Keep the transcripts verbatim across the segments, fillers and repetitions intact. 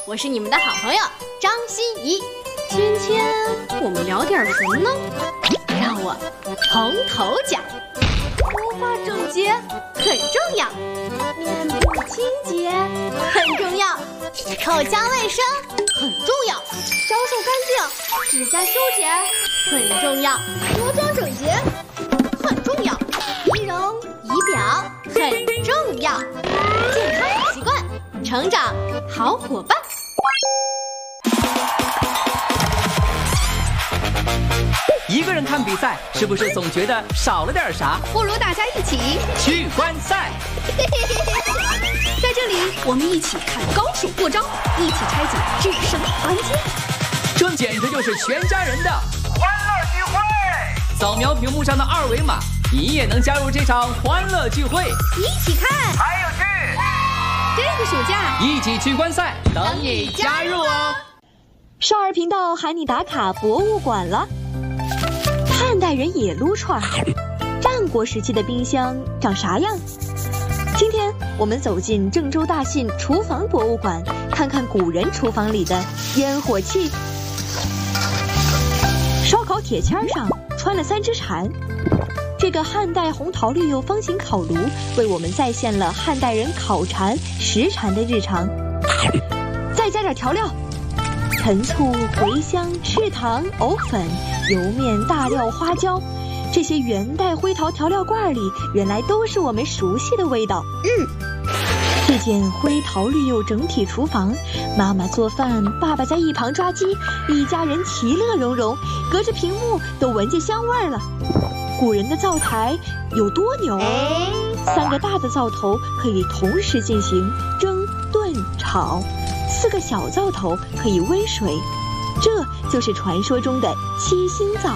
我是你们的好朋友张欣怡。今天我们聊点什么呢？让我从头讲。头发整洁很重要，面部清洁很重要，口腔卫生很重要，小手干净，指甲修剪很重要，着装整洁很重要，仪容仪表很重要，健康好习惯，成长好伙伴。 一个人看比赛，是不是总觉得少了点啥？ 不如大家一起去观赛。 在这里，我们一起看高手过招，一起拆解制胜关键。 这简直就是全家人的欢乐聚会！扫描屏幕上的二维码，你也能加入这场欢乐聚会。 一起看， 还有趣！ 这个暑假一起去观赛，等你加入哦！ 少儿频道喊你打卡博物馆了。汉代人也撸串，战国时期的冰箱长啥样？今天我们走进郑州大信厨房博物馆，看看古人厨房里的烟火气。烧烤铁签上穿了三只蝉，这个汉代红桃绿釉方形烤炉为我们再现了汉代人烤蝉、食蝉的日常。再加点调料，陈醋、茴香、赤糖、藕粉、油面、大料、花椒，这些元代灰陶调料罐里原来都是我们熟悉的味道。嗯，这间灰陶绿釉整体厨房，妈妈做饭，爸爸在一旁抓鸡，一家人其乐融融，隔着屏幕都闻见香味了。古人的灶台有多牛？三个大的灶头可以同时进行蒸、炖、炒。四个小灶头可以煨水，这就是传说中的七星灶。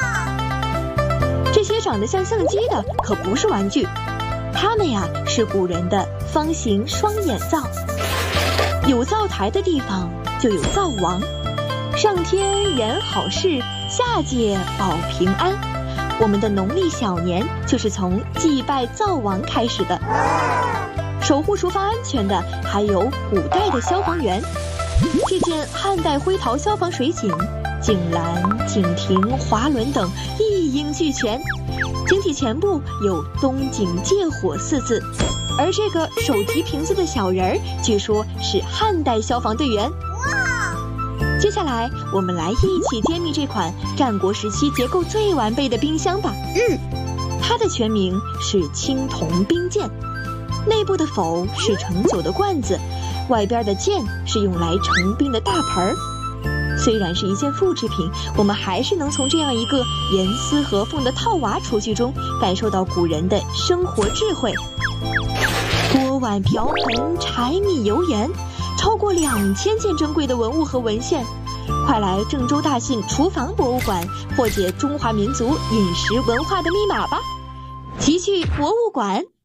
这些长得像相机的可不是玩具，它们呀是古人的方形双眼灶。有灶台的地方就有灶王，上天言好事，下界保平安。我们的农历小年就是从祭拜灶王开始的。守护厨房安全的还有古代的消防员。这件汉代灰陶消防水井，井栏、井亭、滑轮等一应俱全。井体前部有东井借火四字，而这个手提瓶子的小人儿，据说是汉代消防队员。哇！接下来我们来一起揭秘这款战国时期结构最完备的冰箱吧。嗯，它的全名是青铜冰鉴。内部的否是盛酒的罐子，外边的鉴是用来盛冰的大盆儿。虽然是一件复制品，我们还是能从这样一个严丝合缝的套娃厨具中感受到古人的生活智慧。锅碗瓢盆、柴米油盐，超过两千件珍贵的文物和文献。快来郑州大信厨房博物馆破解中华民族饮食文化的密码吧！奇趣博物馆。